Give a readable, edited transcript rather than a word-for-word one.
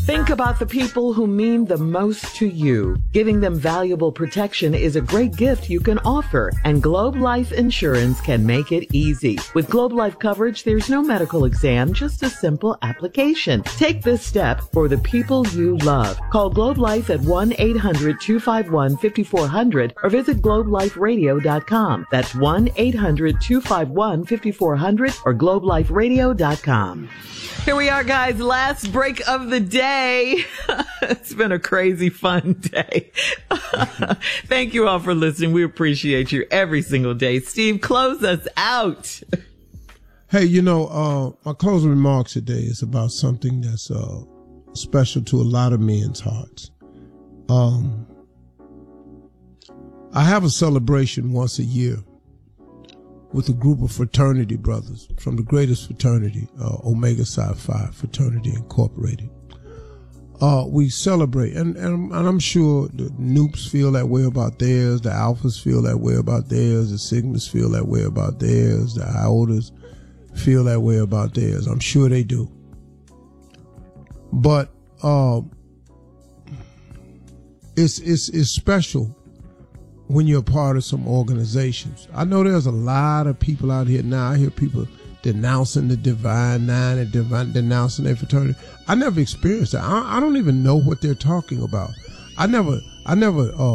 Think about the people who mean the most to you. Giving them valuable protection is a great gift you can offer, and Globe Life Insurance can make it easy. With Globe Life coverage, there's no medical exam, just a simple application. Take this step for the people you love. Call Globe Life at 1-800-251-5400 or visit globeliferadio.com. That's 1-800-251-5400 or globeliferadio.com. Here we are, guys. Last break of the day. It's been a crazy fun day. Thank you all for listening. We appreciate you every single day. Steve, close us out. Hey, my closing remarks today is about something that's special to a lot of men's hearts. I have a celebration once a year with a group of fraternity brothers from the greatest fraternity, Omega Psi Phi Fraternity Incorporated. We celebrate, and I'm sure the Noops feel that way about theirs, the Alphas feel that way about theirs, the Sigmas feel that way about theirs, the Iotas feel that way about theirs. I'm sure they do. But it's special when you're a part of some organizations. I know there's a lot of people out here now. I hear people denouncing the Divine Nine and denouncing their fraternity. I never experienced that. I don't even know what they're talking about. I never